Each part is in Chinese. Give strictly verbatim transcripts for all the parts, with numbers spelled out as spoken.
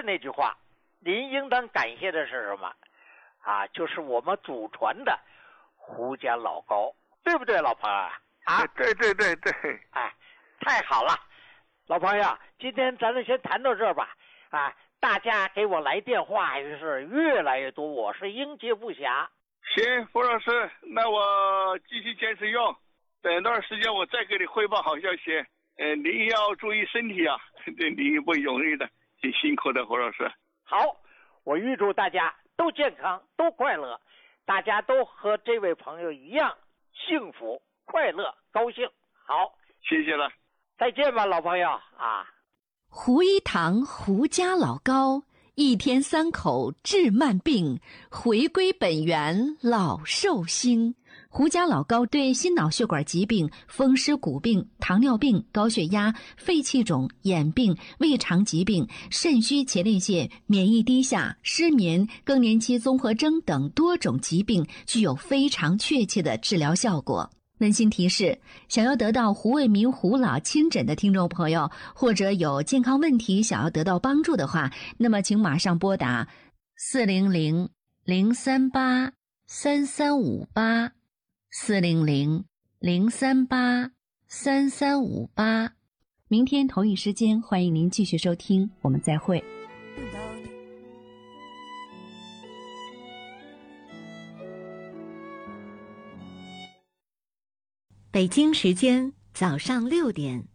那句话，您应当感谢的是什么？啊，就是我们祖传的胡家老高，对不对，老朋友啊？ 对对对对。 哎，太好了，老朋友，今天咱们先谈到这儿吧。啊，大家给我来电话还是越来越多，我是应接不暇。 行，傅老师，那我继续坚持用，等段时间我再给你汇报好消息。呃，您要注意身体啊，这您不容易的，挺辛苦的，傅老师。 好，我预祝大家都健康，都快乐，大家都和这位朋友一样幸福、快乐、高兴。好， 谢谢了， 再见吧，老朋友啊！ 胡一堂胡家老高，一天三口治慢病，回归本源老寿星。胡家老高对心脑血管疾病、风湿骨病、糖尿病、高血压、肺气肿、眼病、胃肠疾病、肾虚前列腺、免疫低下、失眠、更年期综合征等多种疾病具有非常确切的治疗效果。温馨提示，想要得到胡卫民胡老亲诊的听众朋友，或者有健康问题想要得到帮助的话，那么请马上拨打四零零零三八三三五八四零零零三八三三五八。明天同一时间，欢迎您继续收听，我们再会。 北京时间早上六点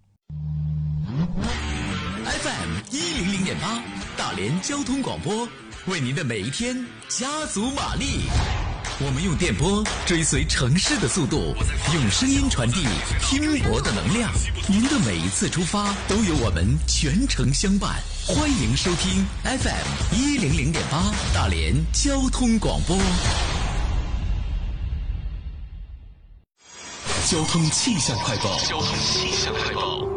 F M 一零零点八，大连交通广播，为您的每一天加足马力。我们用电波追随城市的速度，用声音传递拼搏的能量。您的每一次出发，都有我们全程相伴。欢迎收听 F M 一零零点八，大连交通广播。交通气象快报。交通气象快报。